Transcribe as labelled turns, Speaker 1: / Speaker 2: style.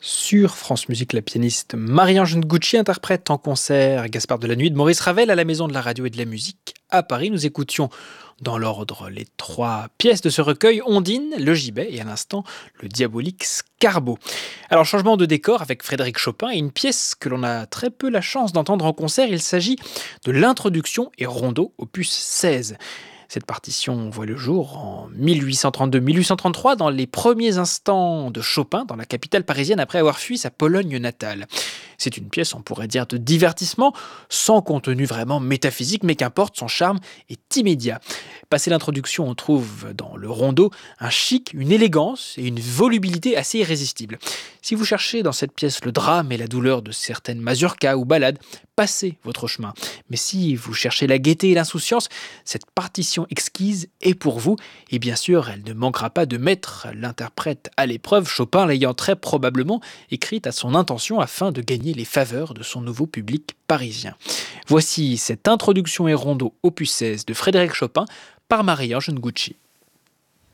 Speaker 1: Sur France Musique, la pianiste Marie-Ange Nguci interprète en concert Gaspard de la Nuit de Maurice Ravel à la Maison de la Radio et de la Musique à Paris. Nous écoutions dans l'ordre les trois pièces de ce recueil: Ondine, Le Gibet et à l'instant le diabolique Scarbo. Alors, changement de décor avec Frédéric Chopin et une pièce que l'on a très peu la chance d'entendre en concert. Il s'agit de l'introduction et rondo opus 16. Cette partition voit le jour en 1832-1833 dans les premiers instants de Chopin dans la capitale parisienne après avoir fui sa Pologne natale. C'est une pièce, on pourrait dire, de divertissement, sans contenu vraiment métaphysique, mais qu'importe, son charme est immédiat. Passé l'introduction, on trouve dans le rondo un chic, une élégance et une volubilité assez irrésistibles. Si vous cherchez dans cette pièce le drame et la douleur de certaines mazurkas ou ballades, passez votre chemin. Mais si vous cherchez la gaieté et l'insouciance, cette partition exquise est pour vous. Et bien sûr, elle ne manquera pas de mettre l'interprète à l'épreuve, Chopin l'ayant très probablement écrite à son intention afin de gagner les faveurs de son nouveau public parisien. Voici cette introduction et rondo opus 16 de Frédéric Chopin par Marie-Ange Nguci.